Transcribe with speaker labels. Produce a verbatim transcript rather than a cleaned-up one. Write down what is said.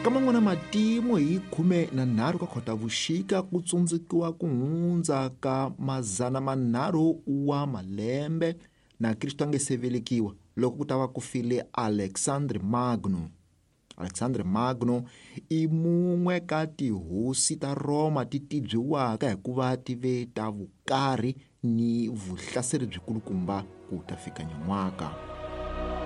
Speaker 1: Ka man'wana matimu hi khume na nharhu ka Khotavuxika ku tsundzukiwa ku hundza ka mazana manharhu wa malembe na Kristo a nga se velekiwa, loko ku ta va ku file Alexander Magno. Alexander Magno i mun'we ka tihosi ta Roma ti tibyewaka hi ku va ti ve ta vukarhi ni vuhlaseri byi kulukumba ku ta fika nyamwaka.